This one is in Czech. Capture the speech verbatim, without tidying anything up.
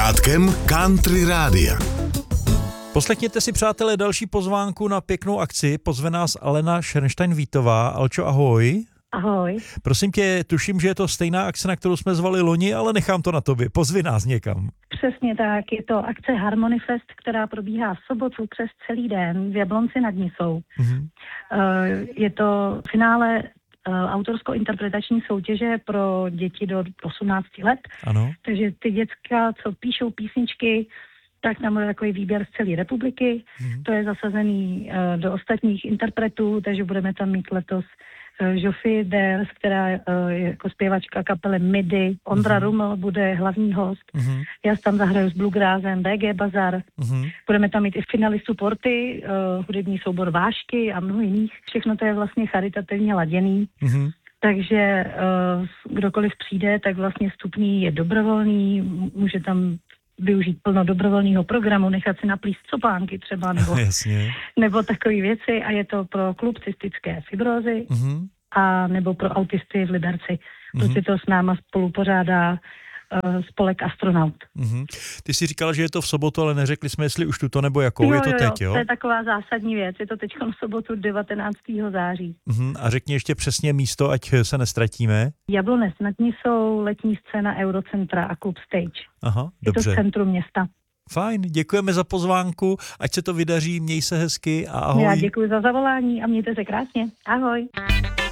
řádkem Country Rádia. Poslechněte si, přátelé, další pozvánku na pěknou akci. Pozve nás Alena Šernstein-Vítová. Alčo, ahoj. Ahoj. Prosím tě, tuším, že je to stejná akce, na kterou jsme zvali loni, ale nechám to na tobě. Pozvi nás někam. Přesně tak, je to akce Harmony Fest, která probíhá v sobotu přes celý den v Jablonci nad Nisou. Mm-hmm. Je to finále autorsko-interpretační soutěže pro děti do osmnácti let. Ano. Takže ty děcka, co píšou písničky, tak tam bude takový výběr z celé republiky. Mm-hmm. To je zasazený uh, do ostatních interpretů, takže budeme tam mít letos uh, Joffy Ders, která uh, je jako zpěvačka kapely Midi. Ondra mm-hmm. Ruml bude hlavní host. Mm-hmm. Já tam zahraju s bluegrassem, B G Bazar. Mm-hmm. Budeme tam mít i finalistu Porty, uh, hudební soubor Vášky a mnoho jiných. Všechno to je vlastně charitativně laděný. Mm-hmm. Takže uh, kdokoliv přijde, tak vlastně vstupní je dobrovolný, může tam využít plno dobrovolného programu, nechat si naplíst copánky třeba, nebo, nebo takové věci, a je to pro klub cystické fibrózy mm-hmm. a nebo pro autisty v Liberci, mm-hmm. protože to s náma spolupořádá uh, spolek Astronaut. Mm-hmm. Ty jsi říkala, že je to v sobotu, ale neřekli jsme, jestli už tuto nebo jakou, jo, je to jo, teď, jo? To je taková zásadní věc, je to teď v sobotu devatenáctého září. Mm-hmm. A řekni ještě přesně místo, ať se nestratíme. Jablonec nad Nisou, letní scéna Eurocentra a klub Stage. Aha, je dobře. to v centru města. Fajn, děkujeme za pozvánku, ať se to vydaří, měj se hezky a ahoj. Já děkuji za zavolání a mějte se krásně. Ahoj.